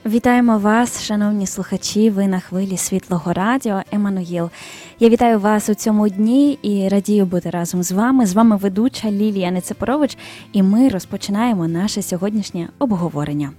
Вітаємо вас, шановні слухачі, ви на хвилі Світлого Радіо Еммануїл. Я вітаю вас у цьому дні і радію бути разом з вами. З вами ведуча Лілія Нецепорович, і ми розпочинаємо наше сьогоднішнє обговорення.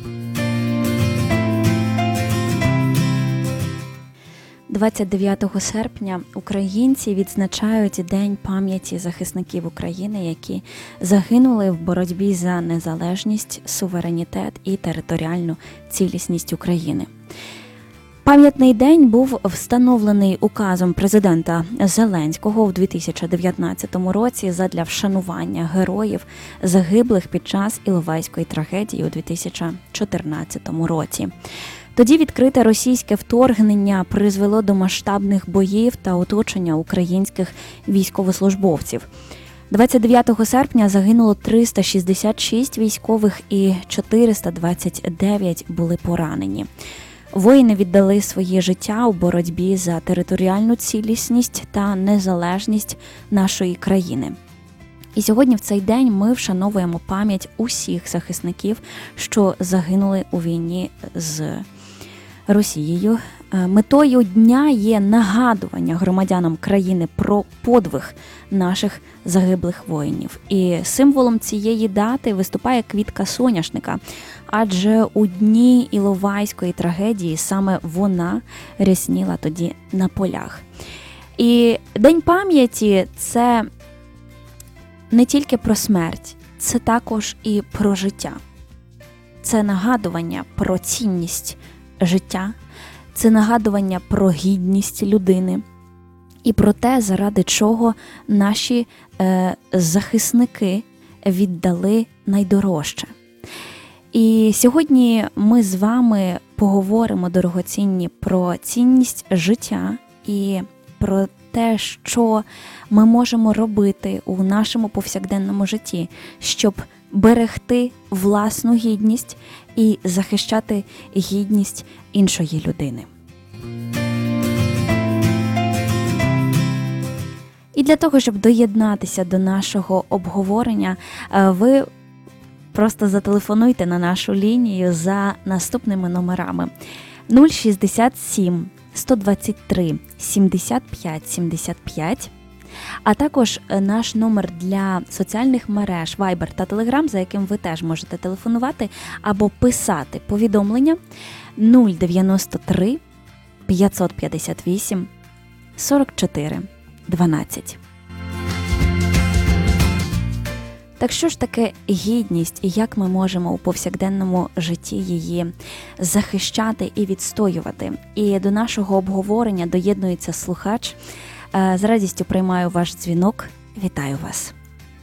«29 серпня українці відзначають День пам'яті захисників України, які загинули в боротьбі за незалежність, суверенітет і територіальну цілісність України. Пам'ятний день був встановлений указом президента Зеленського у 2019 році задля вшанування героїв, загиблих під час Іловайської трагедії у 2014 році. Тоді відкрите російське вторгнення призвело до масштабних боїв та оточення українських військовослужбовців. 29 серпня загинуло 366 військових і 429 були поранені. Воїни віддали своє життя у боротьбі за територіальну цілісність та незалежність нашої країни. І сьогодні в цей день ми вшановуємо пам'ять усіх захисників, що загинули у війні з Росією. Метою дня є нагадування громадянам країни про подвиг наших загиблих воїнів. І символом цієї дати виступає квітка соняшника, адже у дні Іловайської трагедії саме вона рясніла тоді на полях. І День пам'яті – це не тільки про смерть, це також і про життя. Це нагадування про цінність життя, це нагадування про гідність людини і про те, заради чого наші захисники віддали найдорожче. І сьогодні ми з вами поговоримо, дорогоцінні, про цінність життя і про те, що ми можемо робити у нашому повсякденному житті, щоб берегти власну гідність і захищати гідність іншої людини. І для того, щоб доєднатися до нашого обговорення, ви просто зателефонуйте на нашу лінію за наступними номерами: 067 123 75 75, а також наш номер для соціальних мереж Viber та Telegram, за яким ви теж можете телефонувати або писати повідомлення 093 558 44 12. Так що ж таке гідність і як ми можемо у повсякденному житті її захищати і відстоювати? І до нашого обговорення доєднується слухач. З радістю приймаю ваш дзвінок. Вітаю вас.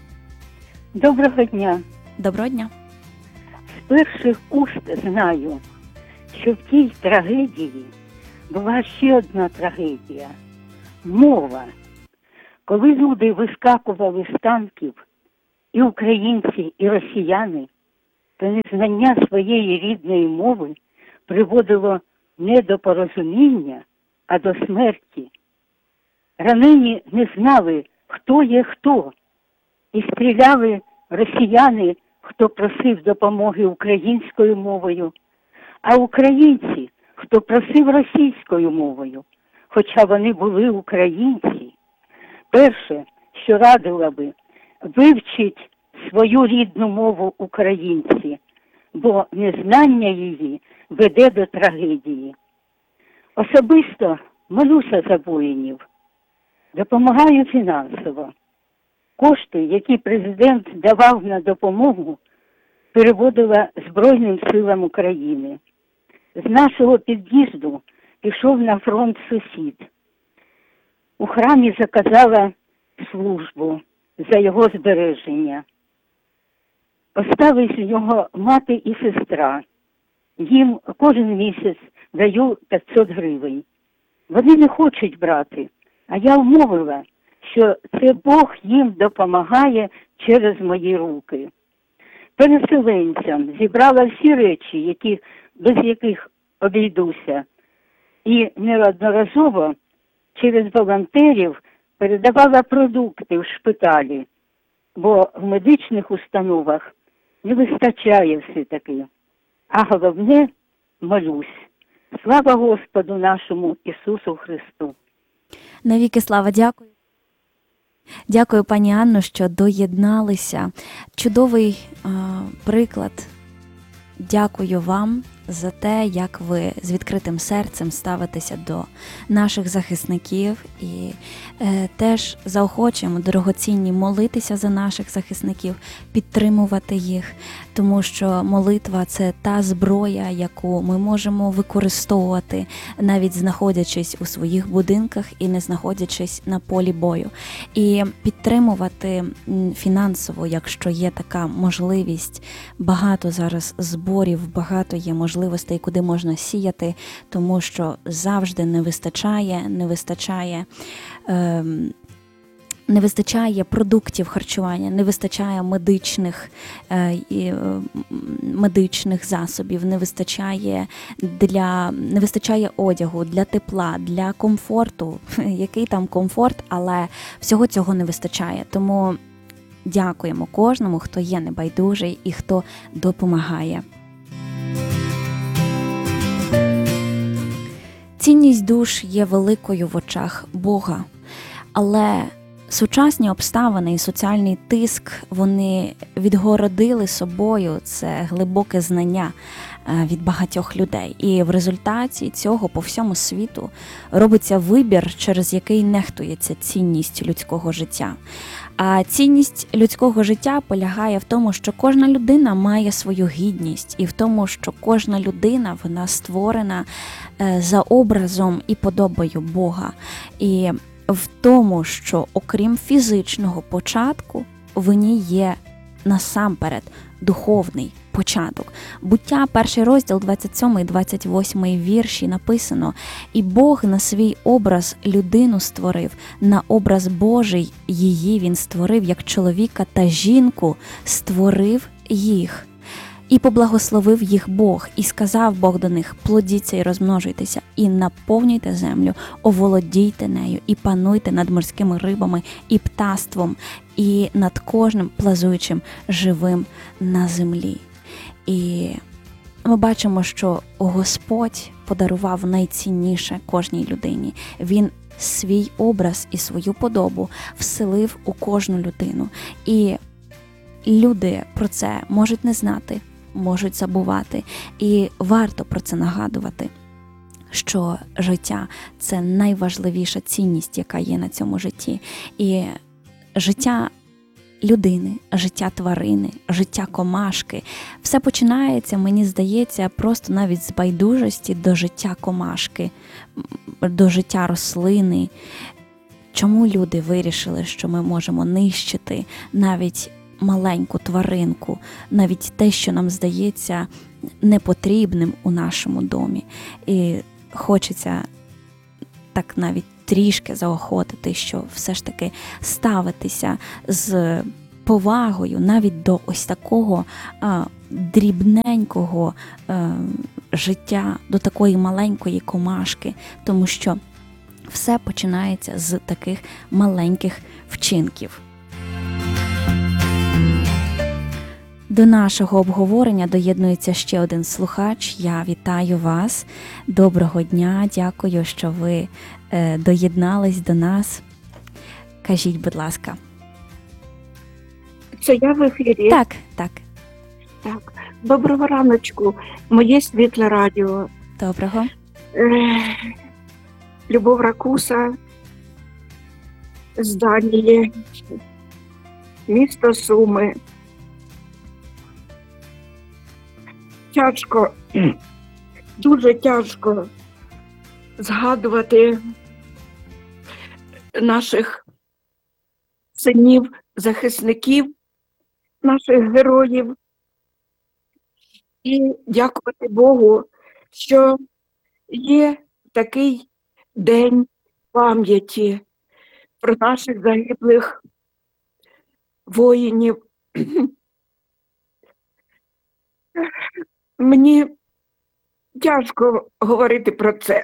Доброго дня. Доброго дня. З перших уст знаю, що в тій трагедії була ще одна трагедія – мова. Коли люди вискакували з танків, і українці, і росіяни, то незнання своєї рідної мови приводило не до порозуміння, а до смерті. Ранені не знали, хто є хто, і стріляли росіяни, хто просив допомоги українською мовою, а українці, хто просив російською мовою, хоча вони були українці. Перше, що радила би, вивчіть свою рідну мову українці, бо незнання її веде до трагедії. Особисто молюся за воїнів, допомагаю фінансово. Кошти, які президент давав на допомогу, переводила Збройним силам України. З нашого під'їзду пішов на фронт сусід. У храмі заказала службу за його збереження. Остались у нього мати і сестра. Їм кожен місяць даю 500 гривень. Вони не хочуть брати, а я вмовила, що це Бог їм допомагає через мої руки. Переселенцям зібрала всі речі, без яких обійдуся, і неодноразово через волонтерів передавала продукти в шпиталі, бо в медичних установах не вистачає все-таки. А головне, молюсь. Слава Господу нашому Ісусу Христу! Навіки слава, дякую. Дякую, пані Анно, що доєдналися. Чудовий приклад. Дякую вам за те, як ви з відкритим серцем ставитеся до наших захисників і теж заохочуємо, дорогоцінні, молитися за наших захисників, підтримувати їх, тому що молитва – це та зброя, яку ми можемо використовувати, навіть знаходячись у своїх будинках і не знаходячись на полі бою. І підтримувати фінансово, якщо є така можливість. Багато зараз зборів, багато є можливостей, куди можна сіяти, тому що завжди не вистачає продуктів харчування, не вистачає медичних засобів, не вистачає одягу, для тепла, для комфорту. Який там комфорт, але всього цього не вистачає. Тому дякуємо кожному, хто є небайдужий і хто допомагає. Цінність душ є великою в очах Бога, але сучасні обставини і соціальний тиск, вони відгородили собою це глибоке знання від багатьох людей. І в результаті цього по всьому світу робиться вибір, через який нехтується цінність людського життя. А цінність людського життя полягає в тому, що кожна людина має свою гідність, і в тому, що кожна людина, вона створена за образом і подобою Бога. І в тому, що окрім фізичного початку, в ній є насамперед духовний початок. Буття, 1 розділ, 27 і 28 вірші написано: «І Бог на свій образ людину створив, на образ Божий її він створив, як чоловіка та жінку створив їх. І поблагословив їх Бог, і сказав Бог до них: плодіться і розмножуйтеся, і наповнюйте землю, оволодійте нею, і пануйте над морськими рибами, і птаством, і над кожним плазуючим живим на землі». І ми бачимо, що Господь подарував найцінніше кожній людині. Він свій образ і свою подобу вселив у кожну людину. І люди про це можуть не знати, можуть забувати. І варто про це нагадувати, що життя – це найважливіша цінність, яка є на цьому житті. І життя людини, життя тварини, життя комашки – все починається, мені здається, просто навіть з байдужості до життя комашки, до життя рослини. Чому люди вирішили, що ми можемо нищити навіть маленьку тваринку, навіть те, що нам здається непотрібним у нашому домі? І хочеться так навіть трішки заохотити, що все ж таки ставитися з повагою навіть до ось такого дрібненького життя, до такої маленької комашки, тому що все починається з таких маленьких вчинків. До нашого обговорення доєднується ще один слухач. Я вітаю вас. Доброго дня. Дякую, що ви доєднались до нас. Кажіть, будь ласка. Це я в ефірі? Так. Так. Доброго раночку. Моє світле радіо. Доброго. Любов Ракуса з Данії. Місто Суми. Тяжко, дуже тяжко згадувати наших синів, захисників, наших героїв. І дякувати Богу, що є такий день пам'яті про наших загиблих воїнів. Мені тяжко говорити про це,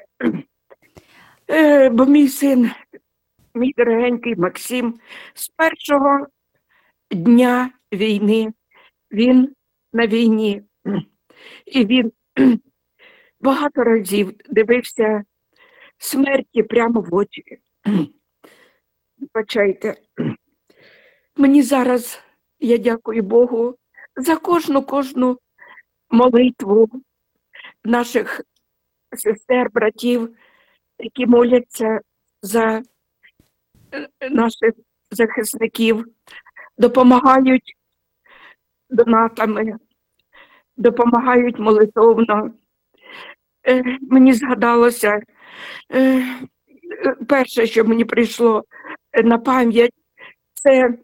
бо мій син, мій дорогенький Максим, з першого дня війни, він на війні. І він багато разів дивився смерті прямо в очі. Вибачайте. Мені зараз, я дякую Богу, за кожну молитву наших сестер, братів, які моляться за наших захисників, допомагають донатами, допомагають молитовно. Мені згадалося, перше, що мені прийшло на пам'ять, це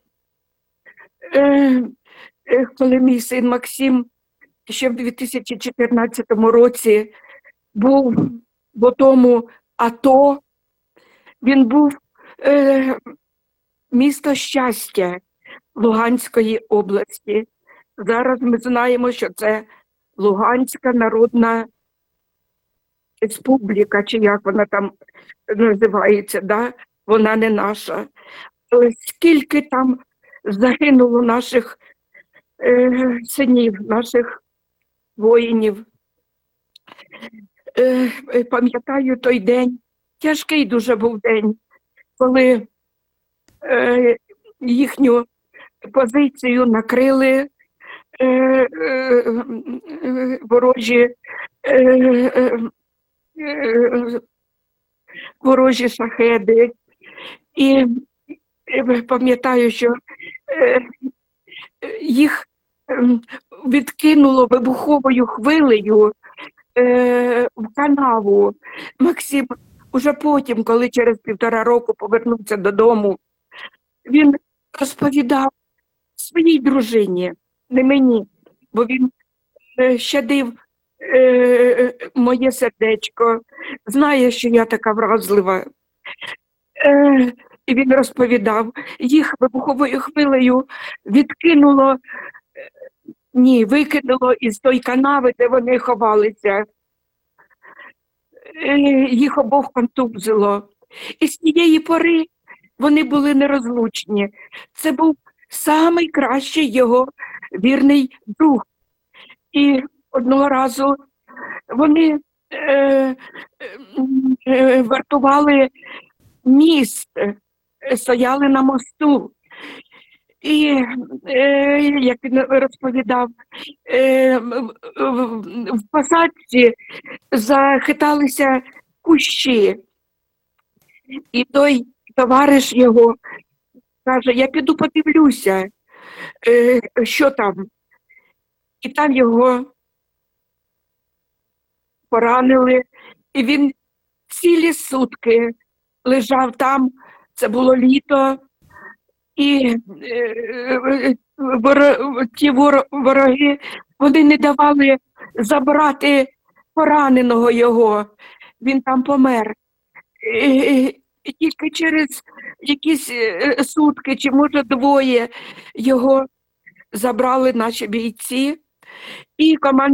коли мій син Максим ще в 2014 році був в тому АТО, він був місто Щастя Луганської області. Зараз ми знаємо, що це Луганська Народна Республіка, чи як вона там називається, да? Вона не наша. Але скільки там загинуло наших синів, наших воїнів. Пам'ятаю той день, тяжкий дуже був день, коли їхню позицію накрили ворожі шахеди. І пам'ятаю, що їх відкинуло вибуховою хвилею в канаву. Максим уже потім, коли через 1,5 року повернувся додому, він розповідав своїй дружині, не мені, бо він щадив моє сердечко, знає, що я така вразлива. І він розповідав, їх вибуховою хвилею відкинуло, викинуло із той канави, де вони ховалися. Їх обох контузило. І з тієї пори вони були нерозлучні. Це був найкращий його вірний друг. І одного разу вони вартували міст, стояли на мосту. І, як він розповідав, в посадці захиталися кущі. І той товариш його каже, я піду подивлюся, що там. І там його поранили, і він цілі сутки лежав там, це було літо, і ті вороги, вони не давали забрати пораненого його, він там помер. І тільки через якісь сутки, чи може 2, його забрали наші бійці, і команда